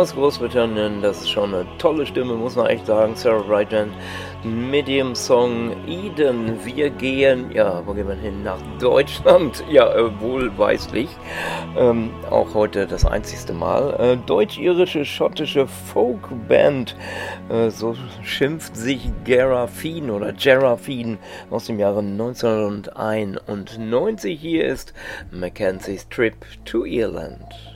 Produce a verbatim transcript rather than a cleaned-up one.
aus Großbritannien. Das ist schon eine tolle Stimme, muss man echt sagen. Sarah Brightman mit dem Song Eden. Wir gehen, ja, wo gehen wir hin? Nach Deutschland. Ja, äh, wohlweislich. Ähm, auch heute das einzigste Mal. Äh, deutsch-irische, schottische Folkband. Äh, so schimpft sich Geraphine oder Geraphine aus dem Jahre neunzehnhunderteinundneunzig. Hier ist Mackenzie's Trip to Ireland.